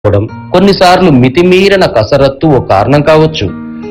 కొన్నిసార్లు మితిమీరిన కసరత్తు ఓ కారణం కావచ్చు.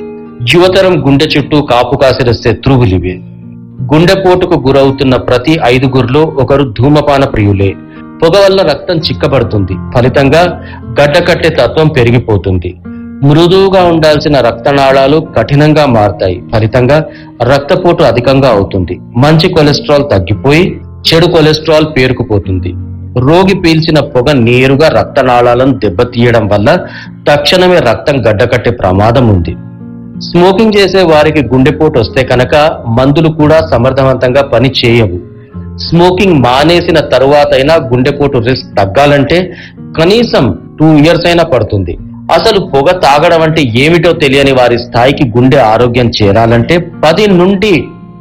యువతరం గుండె చుట్టూ కాపు కాసిన శత్రువులివే. గుండెపోటుకు గురవుతున్న ప్రతి 5గురిలో ఒకరు ధూమపాన ప్రియులే. పొగ వల్ల రక్తం చిక్కబడుతుంది. ఫలితంగా గడ్డకట్టే తత్వం పెరిగిపోతుంది. మృదువుగా ఉండాల్సిన రక్తనాళాలు కఠినంగా మారతాయి. ఫలితంగా రక్తపోటు అధికంగా అవుతుంది. మంచి కొలెస్ట్రాల్ తగ్గిపోయి చెడు కొలెస్ట్రాల్ పేరుకుపోతుంది. రోగి పీల్చిన పొగ నేరుగా రక్తనాళాలను దెబ్బతీయడం వల్ల తక్షణమే రక్తం గడ్డకట్టే ప్రమాదం ఉంది. స్మోకింగ్ చేసే వారికి గుండెపోటు వస్తే కనుక మందులు కూడా సమర్థవంతంగా పని చేయవు. స్మోకింగ్ మానేసిన తరువాతైనా గుండెపోటు రిస్క్ తగ్గాలంటే కనీసం 2 years అయినా పడుతుంది. అసలు పొగ తాగడం అంటే ఏమిటో తెలియని వారి స్థాయికి గుండె ఆరోగ్యం చేరాలంటే 10 నుండి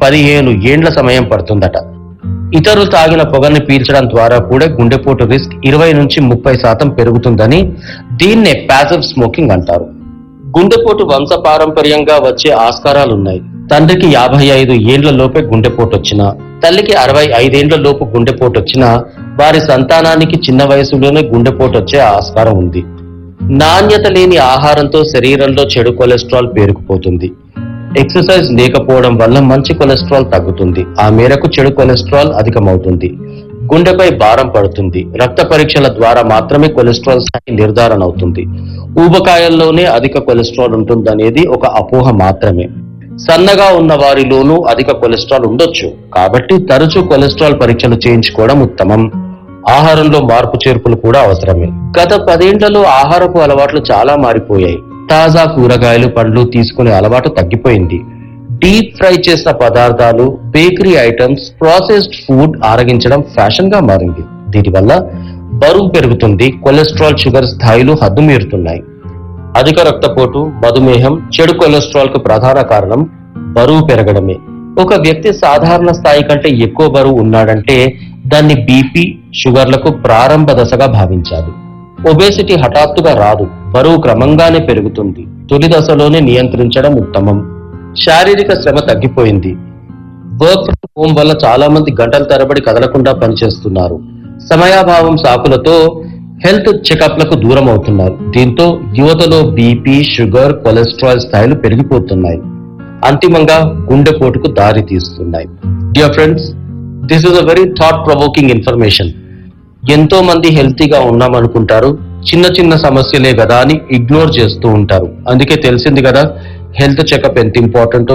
15 ఏండ్ల సమయం పడుతుందట. ఇతరులు తాగిన పొగని పీల్చడం ద్వారా కూడా గుండెపోటు రిస్క్ 20 నుంచి 30% పెరుగుతుందని దీన్నే ప్యాసివ్ స్మోకింగ్ అంటారు. గుండెపోటు వంశపారంపర్యంగా వచ్చే ఆస్కారాలున్నాయి. తండ్రికి 55 ఏండ్ల లోపే గుండెపోటు వచ్చినా, తల్లికి 65 ఏండ్ల లోపు గుండెపోటు వచ్చినా వారి సంతానానికి చిన్న వయసులోనే గుండెపోటు వచ్చే ఆస్కారం ఉంది. నాణ్యత లేని ఆహారంతో శరీరంలో చెడు కొలెస్ట్రాల్ పేరుకుపోతుంది. ఎక్సర్సైజ్ లేకపోవడం వల్ల మంచి కొలెస్ట్రాల్ తగ్గుతుంది. ఆ మేరకు చెడు కొలెస్ట్రాల్ అధికమవుతుంది. గుండెపై భారం పడుతుంది. రక్త పరీక్షల ద్వారా మాత్రమే కొలెస్ట్రాల్ స్థాయి నిర్ధారణ అవుతుంది. ఊబకాయంలోనే అధిక కొలెస్ట్రాల్ ఉంటుందనేది ఒక అపోహ మాత్రమే. సన్నగా ఉన్న వారిలోనూ అధిక కొలెస్ట్రాల్ ఉండొచ్చు. కాబట్టి తరచూ కొలెస్ట్రాల్ పరీక్షలు చేయించుకోవడం ఉత్తమం. ఆహారంలో మార్పు చేర్పులు కూడా అవసరమే. గత 10 ఏండ్లలో ఆహారపు అలవాట్లు చాలా మారిపోయాయి. తాజా కూరగాయలు, పండ్లు తీసుకునే అలవాటు తగ్గిపోయింది. డీప్ ఫ్రై చేసిన పదార్థాలు, bakery items, processed food ఆరగించడం fashion గా మారింది. దీనివల్ల బరువు పెరుగుతుంది. కొలెస్ట్రాల్, షుగర్ స్థాయిలు హద్దుమీరుతున్నాయి. అధిక రక్తపోటు, మధుమేహం, చెడు కొలెస్ట్రాల్ కు ప్రధాన కారణం బరువు పెరగడమే. ఒక వ్యక్తి సాధారణ స్థాయి కంటే ఎక్కువ బరువు ఉన్నాడంటే దాన్ని బీపీ, షుగర్లకు ప్రారంభ దశగా భావించాలి. ఒబేసిటీ హఠాత్తుగా రాదు. బరువు క్రమంగానే పెరుగుతుంది. తొలి దశలోనే నియంత్రించడం ఉత్తమం. శారీరక శ్రమ తగ్గిపోయింది. వర్క్ ఫ్రమ్ హోమ్ వల్ల చాలా మంది గంటల తరబడి కదలకుండా పనిచేస్తున్నారు. సమయాభావం సాకులతో హెల్త్ చెకప్లకు దూరం అవుతున్నారు. దీంతో యువతలో బీపీ, షుగర్, కొలెస్ట్రాల్ స్థాయిలు పెరిగిపోతున్నాయి. అంతిమంగా గుండెపోటుకు దారి తీస్తున్నాయి. Dear friends, this is a very thought provoking information. ఎంతో మంది హెల్తీగా ఉన్నామనుకుంటారు. చిన్న చిన్న సమస్యలే కదా అని ఇగ్నోర్ చేస్తూ ఉంటారు. అందుకే తెలిసింది కదా హెల్త్ చెకప్ ఎంత ఇంపార్టెంటో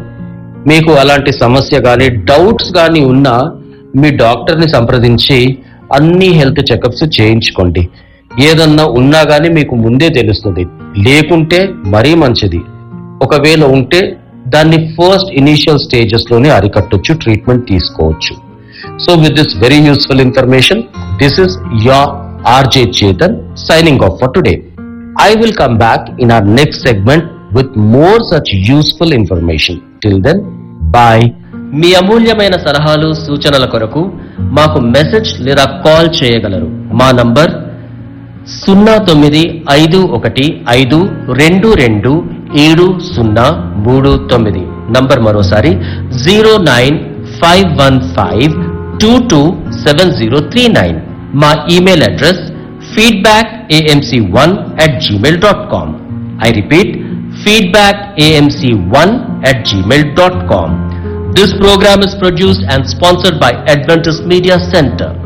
మీకు అలాంటి సమస్య కానీ డౌట్స్ కానీ ఉన్నా మీ డాక్టర్ని సంప్రదించి అన్ని హెల్త్ చెకప్స్ చేయించుకోండి. ఏదన్నా ఉన్నా కానీ మీకు ముందే తెలుస్తుంది. లేకుంటే మరీ మంచిది. ఒకవేళ ఉంటే దాన్ని ఫస్ట్ ఇనిషియల్ స్టేజెస్ లోనే అరికట్టొచ్చు, ట్రీట్మెంట్ తీసుకోవచ్చు. So with this very useful information, this is your RJ Chetan signing off for today. I will come back in our next segment with more such useful information. Till then, bye. మీ అమూల్యమైన సలహాలు, సూచనల కొరకు మాకు message లేదా call చేయగలరు. మా number 0915227039. Number మరోసారి 09515227039. మా email address feedbackamc1@gmail.com. I repeat, feedbackamc1@gmail.com. This program is produced and sponsored by Adventist Media Center.